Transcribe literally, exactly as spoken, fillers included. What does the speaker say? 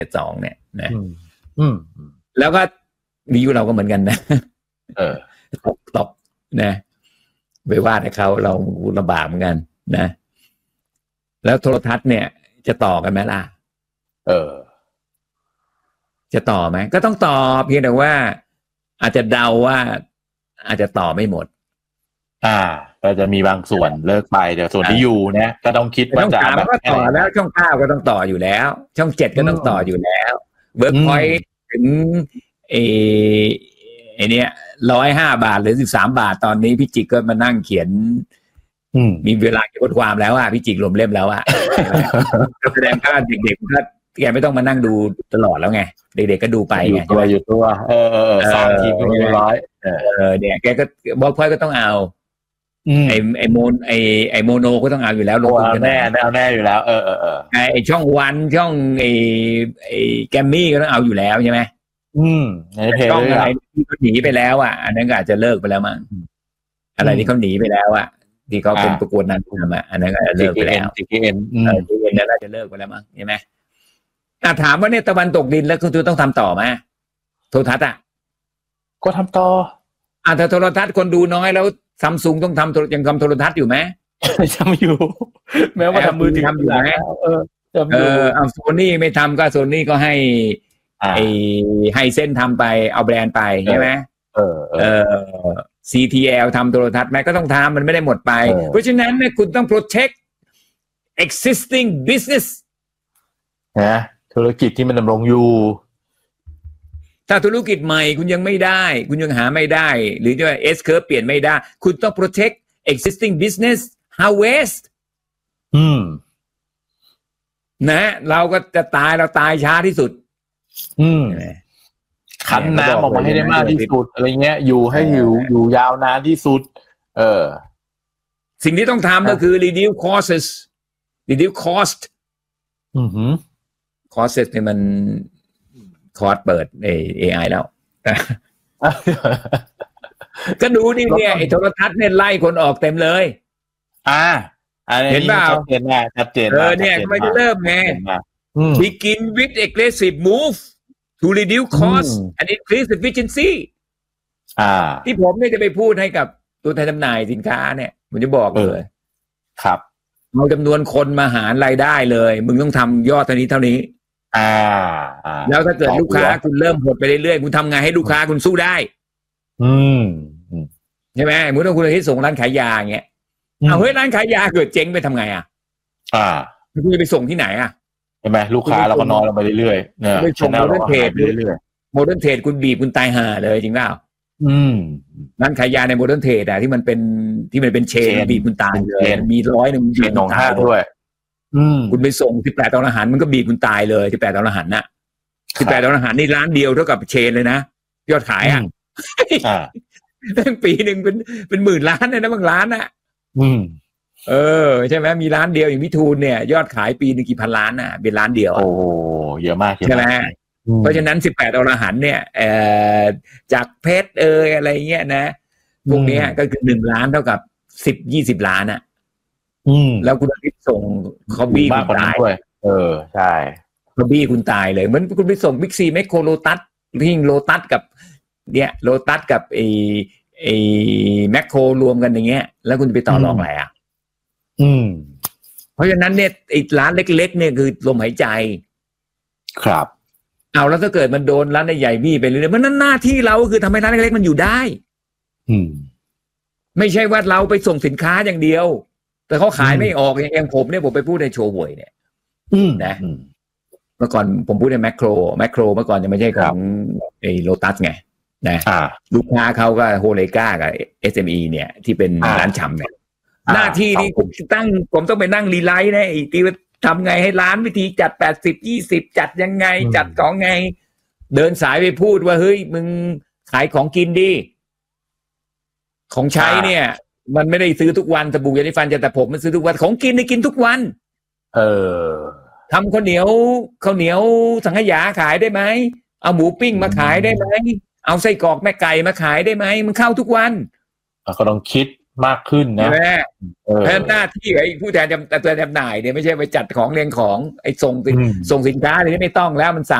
สองเนี่ยนะอืมแล้วก็วียูเราก็เหมือนกันนะเออตกตกนะไปว่าแต่เขาเราลำบากเหมือนกันนะแล้วโทรทัศน์เนี่ยจะต่อกันไหมล่ะเออจะต่อไหมก็ต้องต่อเพียงแต่ว่าอาจจะเดาว่าอาจจะต่อไม่หมดอ่าก็จะมีบางส่วนเลิกไปเดี๋ยวส่วนที่อยู่เนี่ยก็ต้องคิดว่าจะแบบก็ต่อแล้วช่องเก้าก็ต้องต่ออยู่แล้วช่องเจ็ดก็ต้องต่ออยู่แล้วเวิร์กพอยต์ถึงเอไอเนี้ยร้อยห้าบาทหรือสิบสามบาทตอนนี้พี่จิกก็มานั่งเขียนมีเวลาเขียนบทความแล้วอ่ะพี่จิกรวมเล่มแล้วอ่ะแสดงว่าเด็กๆก็แกไม่ต้องมานั่งดูตลอดแล้วไงเด็กๆก็ดูไปไงตัวอยู่ตัวเออเออสามทีมก็เรียบร้อยเออเนี่ยแกก็บล็อกพอยต์ก็ต้องเอาไอไอโมนไอไอโมโนก็ต้องเอาอยู่แล้วลงทุนกันแน่แน่แน่อยู่แล้วเออเออเออไอช่องวันช่องไอไอแกมมี่ก็ต้องเอาอยู่แล้วใช่ไหมอืมช่องอะไรที่เขาหนีไปแล้วอ่ะอันนั้นก็อาจจะเลิกไปแล้วมั้งอะไรที่เขาหนีไปแล้วอ่ะที่เขาเป็นประกวดนางงามอ่ะอันนั้นก็จะเลิกไปแล้วจี เค เอ็นเออ จี เค เอ็น น่าจะเลิกไปแล้วมั้งใช่ไหมอ่ะถามว่าเนี่ยตะวันตกดินแล้วคุณต้องทำต่อไหมโทรทัศน์อ่ะก็ทำต่ออ่ะถ้าโทรทัศน์คนดูน้อยแล้วซัมซุงต้องทำยังทำโทรทัศน์อยู่ไหมทำอยู่แม้ว่าทำมือถือทำอยู่ไหมเออเออเอาโซนี่ไม่ทำก็โซนี่ก็ให้ไอให้เส้นทำไปเอาแบรนด์ไปใช่ไหมเออเออ ซี ที แอล ทำโทรทัศน์ไหมก็ต้องทำมันไม่ได้หมดไปเพราะฉะนั้นเนี่ยคุณต้อง protect existing business นะธุรกิจที่มันดำรงอยู่ถ้าธุรกิจใหม่คุณยังไม่ได้คุณยังหาไม่ได้หรือจะ S curve เปลี่ยนไม่ได้คุณต้อง protect existing business how waste อืมนะเราก็จะตายเราตายช้าที่สุดอืมคั้นน้ำออกมาให้ได้มากที่สุดอะไรเงี้ยอยู่ให้อยู่อยู่ยาวนานที่สุดเออสิ่งที่ต้องทำก็คือ reduce costs reduce cost อือหือ cost เนี่ยมันคอร์สเปิดเอไอแล้วก็ดูนี่เนี่ยไอ้โทรทัศน์เนี่ยไล่คนออกเต็มเลยอ่าเห็นเปล่าชัดเจนแน่ชัดเจนเออเนี่ยไม่ได้เริ่มไง begin with aggressive move to reduce cost and increase efficiency อ่าที่ผมเนี่ยจะไปพูดให้กับตัวแทนจำหน่ายสินค้าเนี่ยผมจะบอกเลยครับเอาจำนวนคนมาหารรายได้เลยมึงต้องทำยอดเท่านี้เท่านี้อ่าแล้วถ้าเกิดลูกค้าคุณเริ่มหดไปเรื่อยๆคุณทำไงให้ลูกค้าคุณสู้ได้อืมใช่ไหมสมมติว่าคุณที่ส่งร้านขายยาอย่างเงี้ยเอาเฮ้ยร้านขายยาเกิดเจ๊งไปทำไงอ่ะอ่าคุณจะไปส่งที่ไหนอ่ะใช่ไหมลูกค้าเราก็น้อยลงไปเรื่อยๆเนี่ยไปส่งโมเดิร์นเทรดไปเรื่อยๆโมเดิร์นเทรดคุณบีบคุณตายห่าเลยจริงเปล่าอืมร้านขายยาในโมเดิร์นเทรดอ่ะที่มันเป็นที่มันเป็นเชนบีบคุณตายเลยมีร้อยหนึ่งเชนหนองห้าด้วยคุณไปส่งสิบแปดตอนอาหารมันก็บีบคุณตายเลยสิบแปดตอนอาหารน่ะสิบแปดตอนอาหารนี่ร้านเดียวเท่ากับเชนเลยนะยอดขายอ่ะปีหนึ่งเป็นเป็นหมื่นล้านเลยนะบางร้านอ่ะเออใช่ไหมมีร้านเดียวอย่างวิทูลเนี่ยยอดขายปีหนึ่งกี่พันล้านอ่ะเป็นร้านเดียวโอ้เยอะมากใช่ไหมเพราะฉะนั้นสิบแปดตอนอาหารเนี่ยเอ่อจากเพชรเอยอะไรเงี้ยนะพวกนี้ก็คือหนึ่งล้านเท่ากับสิบยี่สิบล้านอ่ะแล้วคุณไปส่งคอบี้คุณตายเออใช่คอบี้คุณตายเลยเหมือนคุณไปส่งบิ๊กซีแมคโครโลตัสทิ้งโลตัสกับเนี่ยโลตัสกับไอไอแมคโครรวมกันอย่างเงี้ยแล้วคุณจะไปต่อรองอะไรอ่ะอืมเพราะฉะนั้นเนี่ยไอร้านเล็กๆเนี่ยคือลมหายใจครับเอาแล้วถ้าเกิดมันโดนร้านใหญ่ๆบี้ไปเรื่อยๆมันนั่นหน้าที่เราก็คือทำให้ร้านเล็กๆมันอยู่ได้อืมไม่ใช่ว่าเราไปส่งสินค้าอย่างเดียวแต่เขาขายไม่ออกอย่างผมเนี่ยผมไปพูดในโชว์หวยเนี่ยนะเมื่อก่อนผมพูดในแมคโครแมคโครเมื่อก่อนยังไม่ใช่ของไอ้โลตัสไงนะลูกค้าเขาก็โฮเลก้ากับ เอส เอ็ม อี เนี่ยที่เป็นร้านชำเนี่ยหน้าที่ที่ผมตั้งผมต้องไปนั่งรีไลท์นะไอ้ที่ว่าทำไงให้ร้านวิธีจัดแปดสิบยี่สิบจัดยังไงจัดของไงเดินสายไปพูดว่าเฮ้ยมึงขายของกินดิของใช้เนี่ยมันไม่ได้ซื้อทุกวันสบู่ยาสีฟันจะแต่ผมมันซื้อทุกวันของกินได้กินทุกวันเออทำข้าวเหนียวข้าวเหนียวสังขยาขายได้ไหมเอาหมูปิ้งมาขายได้ไหมเอาไส้กรอกแม่ไก่มาขายได้ไหมมันเข้าทุกวันก็ต้องคิดมากขึ้นนะเพราะหน้าที่ไอ้ผู้แทนจำตัวจำหน่ายเนี่ยไม่ใช่ไปจัดของเรียงของไอ้ส่งสินส่งสินค้าอะไรนี่ไม่ต้องแล้วมันสั่ง